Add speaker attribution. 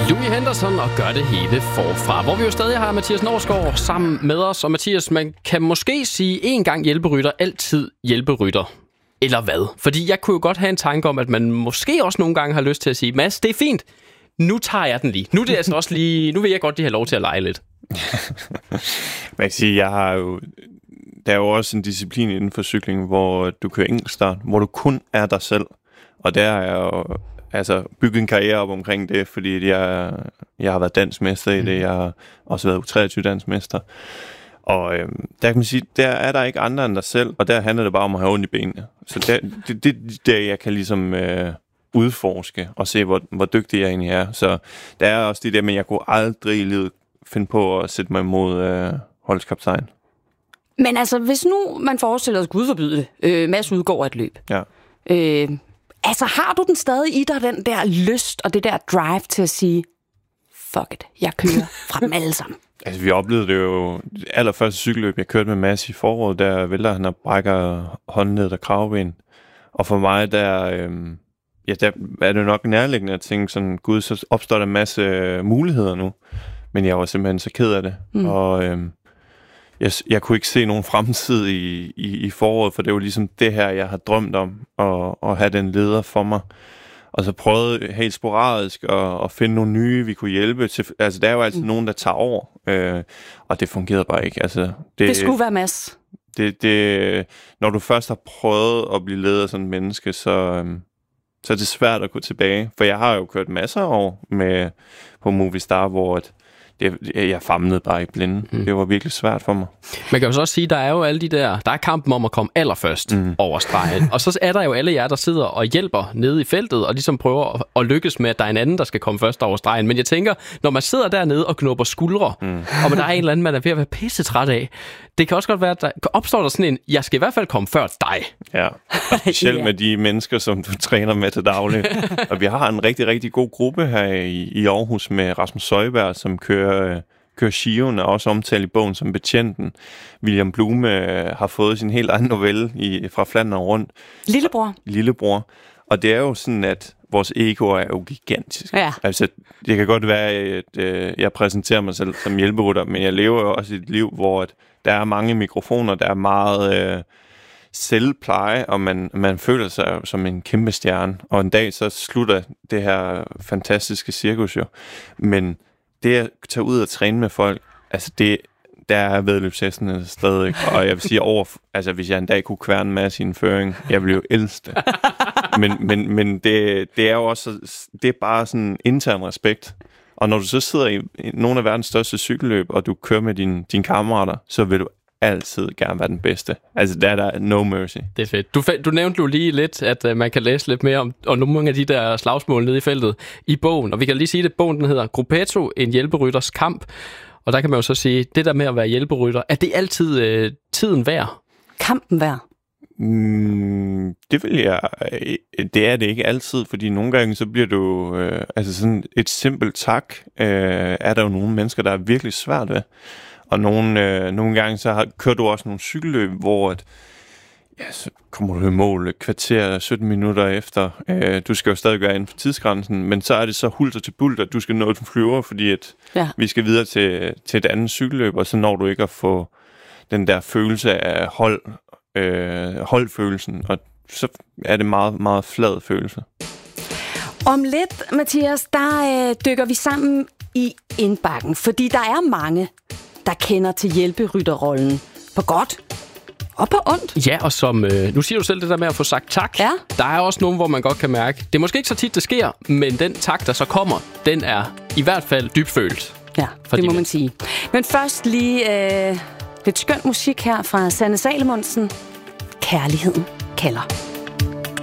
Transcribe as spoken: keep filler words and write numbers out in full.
Speaker 1: Louis Henderson og gør det hele forfra, hvor vi jo stadig har Mathias Norsgaard sammen med os. Og Mathias, man kan måske sige en gang hjælperytter, altid hjælperytter. Eller hvad? Fordi jeg kunne jo godt have en tanke om, at man måske også nogle gange har lyst til at sige, Mads, det er fint, nu tager jeg den lige. Nu er det altså også lige, nu vil jeg godt lige have lov til at lege lidt.
Speaker 2: Man kan sige, jeg har jo, der er jo også en disciplin inden for cykling, hvor du kører enkeltstart, hvor du kun er dig selv. Og der er jo altså bygget en karriere op omkring det, fordi jeg, jeg har været dansmester i det, jeg har også været U treogtyve dansmester. Og øhm, der kan man sige, der er der ikke andre end dig selv, og der handler det bare om at have ondt i benene. Så der, det, det er der, jeg kan ligesom øh, udforske og se, hvor, hvor dygtig jeg egentlig er. Så der er også det der, men jeg kunne aldrig i livet finde på at sætte mig imod øh, holdskaptajn.
Speaker 3: Men altså, hvis nu man forestiller sig, Gud forbyde det, øh, Mads udgår et løb.
Speaker 2: Ja.
Speaker 3: Øh, altså, har du den stadig i dig, den der lyst og det der drive til at sige, fuck it, jeg kører fra dem alle sammen?
Speaker 2: Altså, vi oplevede det jo allerførste cykelløb, jeg kørte med Mads i foråret, der vælter han og brækker håndledet og kravben. Og for mig, der, øhm, ja, der er det nok nærliggende at tænke sådan, gud, så opstår der en masse muligheder nu. Men jeg var simpelthen så ked af det. Mm. Og øhm, jeg, jeg kunne ikke se nogen fremtid i, i, i foråret, for det var ligesom det her, jeg har drømt om, at, at have den leder for mig. Og så prøvede helt sporadisk at, at finde nogle nye, vi kunne hjælpe til. Altså, der er jo altid mm. nogen, der tager over, øh, og det fungerede bare ikke. Altså, det,
Speaker 3: det skulle være Mads.
Speaker 2: Det, det, når du først har prøvet at blive leder af sådan et menneske, så, øhm, så er det svært at gå tilbage. For jeg har jo kørt masser af år med, på Movistar, hvor et, det, jeg famlede bare i blinde. Mm. Det var virkelig svært for mig.
Speaker 1: Man kan jo så også sige, der er jo alle de der, der er kampen om at komme allerførst mm. over stregen. Og så er der jo alle jer, der sidder og hjælper nede i feltet, og ligesom prøver at, at lykkes med, at der er en anden, der skal komme først over stregen. Men jeg tænker, når man sidder dernede og knupper skuldre, mm. og der er en eller anden, man er ved at være pissetræt af, det kan også godt være, at der opstår der sådan en, jeg skal i hvert fald komme før dig.
Speaker 2: Ja, og specielt yeah. med de mennesker, som du træner med til daglig. Og vi har en rigtig, rigtig god gruppe her i, i Aarhus med Rasmus Søjberg, som kører, kører Skiven, og også omtalt i bogen som betjenten. William Blume har fået sin helt egen novelle i, fra Flandern rundt.
Speaker 3: Lillebror.
Speaker 2: Lillebror. Og det er jo sådan, at vores ego er jo gigantisk.
Speaker 3: Ja.
Speaker 2: Altså, det kan godt være, at øh, jeg præsenterer mig selv som hjælperytter, men jeg lever jo også et liv, hvor at der er mange mikrofoner, der er meget øh, selvpleje, og man, man føler sig som en kæmpe stjerne. Og en dag så slutter det her fantastiske cirkus jo. Men det at tage ud og træne med folk, altså det, der er vedløbshesten stadig. Og jeg vil sige over, altså hvis jeg en dag kunne kværne en masse i en føring, jeg ville jo elske det. Men, men, men det, det er jo også, det er bare sådan intern respekt. Og når du så sidder i nogle af verdens største cykelløb, og du kører med dine din kammerater, så vil du altid gerne være den bedste. Altså, der er der no mercy.
Speaker 1: Det er fedt. Du, du nævnte jo lige lidt, at uh, man kan læse lidt mere om, om nogle af de der slagsmål nede i feltet i bogen. Og vi kan lige sige, at bogen den hedder Gruppetto, en hjælperytters kamp. Og der kan man jo så sige, det der med at være hjælperytter, er det altid uh, tiden værd?
Speaker 3: Kampen værd?
Speaker 2: Mm, det vil jeg... Det er det ikke altid, fordi nogle gange så bliver du... Øh, altså sådan et simpelt tak, øh, er der jo nogle mennesker, der er virkelig svært ved. Og nogle, øh, nogle gange så har, kører du også nogle cykelløb, hvor at, ja, så kommer du i mål et kvarter, sytten minutter efter. Øh, du skal jo stadig gøre inden for tidsgrænsen, men så er det så hulter til bulter, at du skal nå til flyver, fordi at ja. vi skal videre til, til et andet cykelløb, og så når du ikke at få den der følelse af hold, øh, holdfølelsen, og så er det meget, meget flad følelse.
Speaker 3: Om lidt, Mathias, der øh, dykker vi sammen i indbakken, fordi der er mange, der kender til hjælperytterrollen på godt og på ondt.
Speaker 1: Ja, og som, øh, nu siger du selv det der med at få sagt tak.
Speaker 3: Ja.
Speaker 1: Der er også nogen, hvor man godt kan mærke, det er måske ikke så tit, det sker, men den tak, der så kommer, den er i hvert fald dybfølt.
Speaker 3: Ja, det må man sige. Men først lige øh, lidt skøn musik her fra Sanne Salomonsen. Kærligheden kalder.